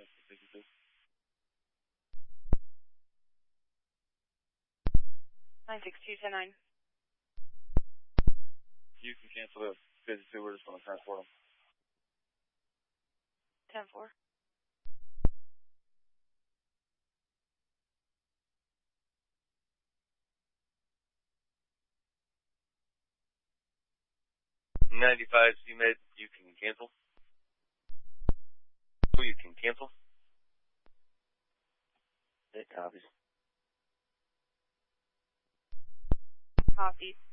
96210-9. You can cancel the 52. We're just going to transport them. 10-4. $95 CMed, you can cancel. You can cancel. It copies. Copies.